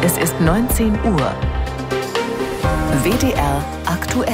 Es ist 19 Uhr. WDR aktuell.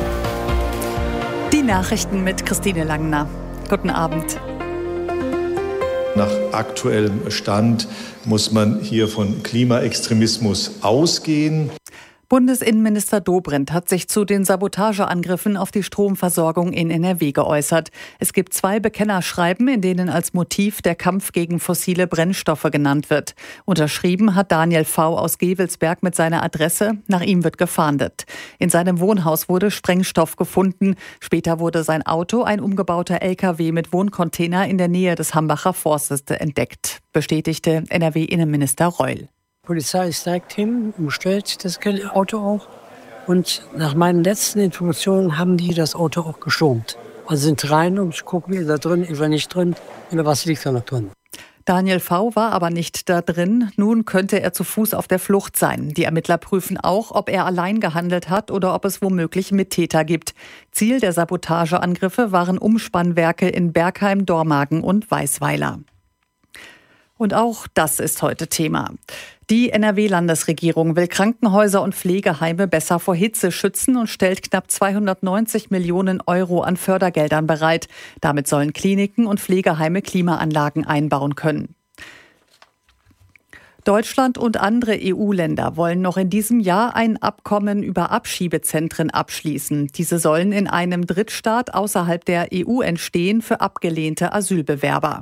Die Nachrichten mit Christine Langner. Guten Abend. Nach aktuellem Stand muss man hier von Klimaextremismus ausgehen. Bundesinnenminister Dobrindt hat sich zu den Sabotageangriffen auf die Stromversorgung in NRW geäußert. Es gibt 2 Bekennerschreiben, in denen als Motiv der Kampf gegen fossile Brennstoffe genannt wird. Unterschrieben hat Daniel V. aus Gevelsberg mit seiner Adresse. Nach ihm wird gefahndet. In seinem Wohnhaus wurde Sprengstoff gefunden. Später wurde sein Auto, ein umgebauter LKW mit Wohncontainer, in der Nähe des Hambacher Forstes entdeckt, bestätigte NRW-Innenminister Reul. Die Polizei ist direkt hin, umstellt das Auto auch. Und nach meinen letzten Informationen haben die das Auto auch gestürmt. Also sind rein, um zu gucken, ist da drin, ist er nicht drin oder was liegt da noch drin. Daniel V. war aber nicht da drin. Nun könnte er zu Fuß auf der Flucht sein. Die Ermittler prüfen auch, ob er allein gehandelt hat oder ob es womöglich Mittäter gibt. Ziel der Sabotageangriffe waren Umspannwerke in Bergheim, Dormagen und Weißweiler. Und auch das ist heute Thema. Die NRW-Landesregierung will Krankenhäuser und Pflegeheime besser vor Hitze schützen und stellt knapp 290 Millionen Euro an Fördergeldern bereit. Damit sollen Kliniken und Pflegeheime Klimaanlagen einbauen können. Deutschland und andere EU-Länder wollen noch in diesem Jahr ein Abkommen über Abschiebezentren abschließen. Diese sollen in einem Drittstaat außerhalb der EU entstehen für abgelehnte Asylbewerber.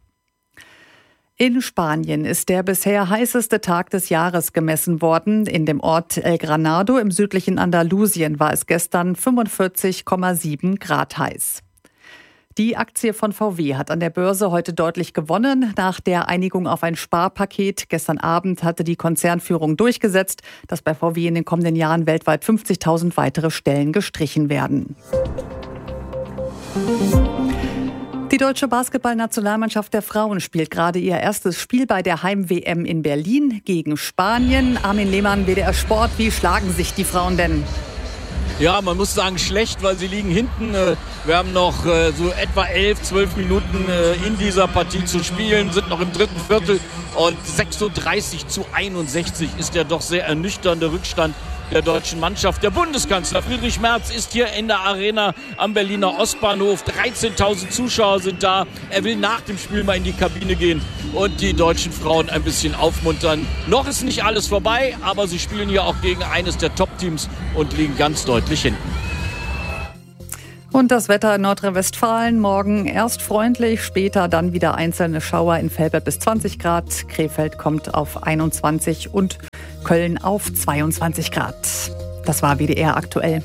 In Spanien ist der bisher heißeste Tag des Jahres gemessen worden. In dem Ort El Granado im südlichen Andalusien war es gestern 45,7 Grad heiß. Die Aktie von VW hat an der Börse heute deutlich gewonnen. Nach der Einigung auf ein Sparpaket gestern Abend hatte die Konzernführung durchgesetzt, dass bei VW in den kommenden Jahren weltweit 50.000 weitere Stellen gestrichen werden. Die deutsche Basketballnationalmannschaft der Frauen spielt gerade ihr erstes Spiel bei der Heim-WM in Berlin gegen Spanien. Armin Lehmann, WDR Sport, wie schlagen sich die Frauen denn? Ja, man muss sagen schlecht, weil sie liegen hinten. Wir haben noch so etwa 11-12 Minuten in dieser Partie zu spielen, sind noch im dritten Viertel und 36-61 ist der doch sehr ernüchternde Rückstand der deutschen Mannschaft. Der Bundeskanzler Friedrich Merz ist hier in der Arena am Berliner Ostbahnhof. 13.000 Zuschauer sind da. Er will nach dem Spiel mal in die Kabine gehen und die deutschen Frauen ein bisschen aufmuntern. Noch ist nicht alles vorbei, aber sie spielen hier auch gegen eines der Top-Teams und liegen ganz deutlich hinten. Und das Wetter in Nordrhein-Westfalen morgen erst freundlich, später dann wieder einzelne Schauer, in Velbert bis 20 Grad, Krefeld kommt auf 21 und Köln auf 22 Grad. Das war WDR aktuell.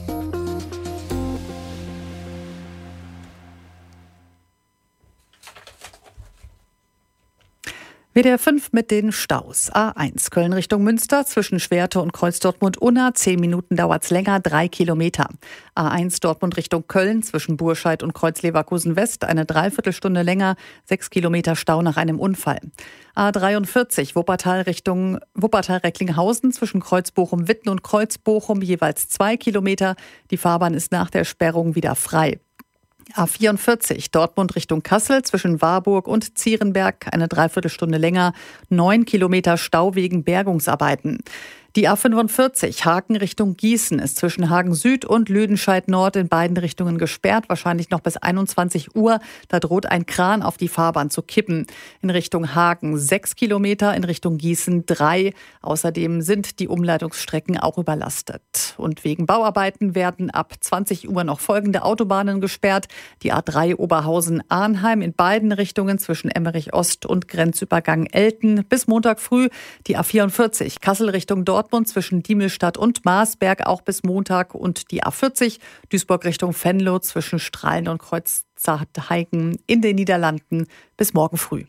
WDR 5 mit den Staus. A1 Köln Richtung Münster zwischen Schwerte und Kreuz Dortmund-Unna. 10 Minuten dauert's länger, 3 Kilometer. A1 Dortmund Richtung Köln zwischen Burscheid und Kreuz Leverkusen-West. Eine Dreiviertelstunde länger, 6 Kilometer Stau nach einem Unfall. A43 Wuppertal Richtung Wuppertal-Recklinghausen zwischen Kreuz Bochum-Witten und Kreuz Bochum jeweils 2 Kilometer. Die Fahrbahn ist nach der Sperrung wieder frei. A44 Dortmund Richtung Kassel zwischen Warburg und Zierenberg eine Dreiviertelstunde länger, 9 Kilometer Stau wegen Bergungsarbeiten. Die A45 Haken Richtung Gießen ist zwischen Hagen Süd und Lüdenscheid Nord in beiden Richtungen gesperrt, wahrscheinlich noch bis 21 Uhr. Da droht ein Kran auf die Fahrbahn zu kippen. In Richtung Hagen 6 Kilometer, in Richtung Gießen 3. Außerdem sind die Umleitungsstrecken auch überlastet. Und wegen Bauarbeiten werden ab 20 Uhr noch folgende Autobahnen gesperrt. Die A3 Oberhausen-Arnheim in beiden Richtungen zwischen Emmerich Ost und Grenzübergang Elten bis Montag früh. Die A44 Kassel Richtung Dortmund zwischen Diemelstadt und Marsberg auch bis Montag und die A40 Duisburg Richtung Venlo zwischen Strahlen und Kreuzartheigen in den Niederlanden bis morgen früh.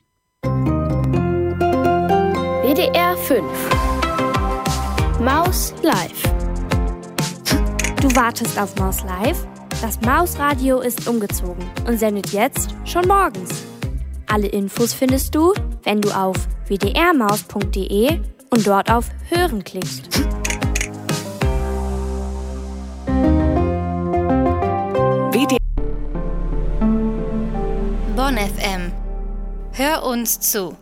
WDR 5 Maus Live. Du wartest auf Maus Live? Das Mausradio ist umgezogen und sendet jetzt schon morgens. Alle Infos findest du, wenn du auf wdrmaus.de und dort auf Hören klickst. Bonn FM. Hör uns zu.